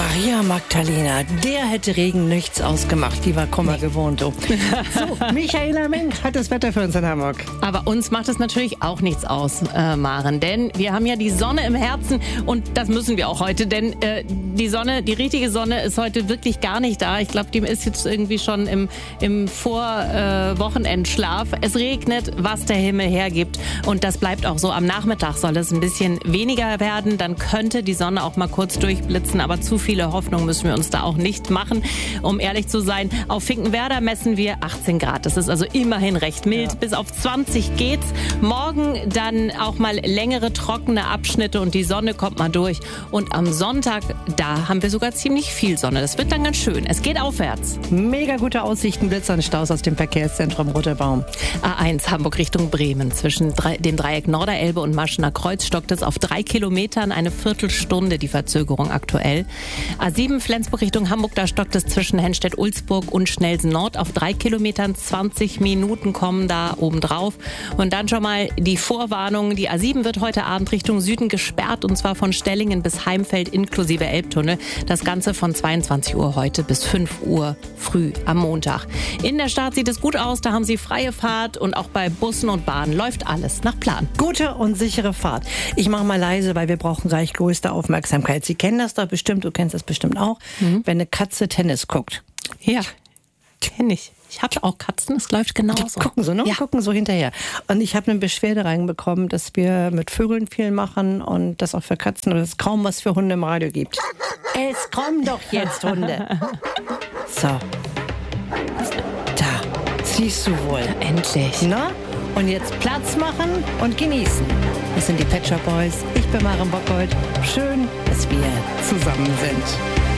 Ach ja, Magdalena, der hätte Regen nichts ausgemacht. Die war Kummer gewohnt. Oh. So, Michaela Menk hat das Wetter für uns in Hamburg. Aber uns macht es natürlich auch nichts aus, Maren. Denn wir haben ja die Sonne im Herzen und das müssen wir auch heute. Denn die Sonne, die richtige Sonne ist heute wirklich gar nicht da. Ich glaube, die ist jetzt irgendwie schon im Vorwochenendschlaf. Es regnet, was der Himmel hergibt. Und das bleibt auch so. Am Nachmittag soll es ein bisschen weniger werden. Dann könnte die Sonne auch mal kurz durchblitzen. Aber zu viele Hoffnung müssen wir uns da auch nicht machen. Um ehrlich zu sein, auf Finkenwerder messen wir 18 Grad. Das ist also immerhin recht mild. Ja. Bis auf 20 geht's. Morgen dann auch mal längere, trockene Abschnitte und die Sonne kommt mal durch. Und am Sonntag, da haben wir sogar ziemlich viel Sonne. Das wird dann ganz schön. Es geht aufwärts. Mega gute Aussichten, Blitzer und Staus aus dem Verkehrszentrum Roter Baum. A1 Hamburg Richtung Bremen. Zwischen dem Dreieck Norderelbe und Maschener Kreuz stockt es auf 3 Kilometern. Eine Viertelstunde die Verzögerung aktuell. A7 Flensburg Richtung Hamburg, da stockt es zwischen Henstedt-Ulzburg und Schnelsen Nord auf 3 Kilometern. 20 Minuten kommen da obendrauf. Und dann schon mal die Vorwarnung. Die A7 wird heute Abend Richtung Süden gesperrt und zwar von Stellingen bis Heimfeld inklusive Elbtunnel. Das Ganze von 22 Uhr heute bis 5 Uhr früh am Montag. In der Stadt sieht es gut aus, da haben Sie freie Fahrt und auch bei Bussen und Bahnen läuft alles nach Plan. Gute und sichere Fahrt. Ich mache mal leise, weil wir brauchen gleich größte Aufmerksamkeit. Sie kennen das doch bestimmt, du kennst das bestimmt auch, wenn eine Katze Tennis guckt. Ja, kenne ich. Ich habe auch Katzen, es läuft genauso. Die gucken so, ne? Ja. Gucken so hinterher. Und ich habe eine Beschwerde reinbekommen, dass wir mit Vögeln viel machen und das auch für Katzen oder es kaum was für Hunde im Radio gibt. Es kommen doch jetzt Hunde. So. Da. Siehst du wohl. Ja, endlich. Na? Und jetzt Platz machen und genießen. Das sind die Pet Shop Boys. Ich bin Maren Bockhold. Schön, dass wir zusammen sind.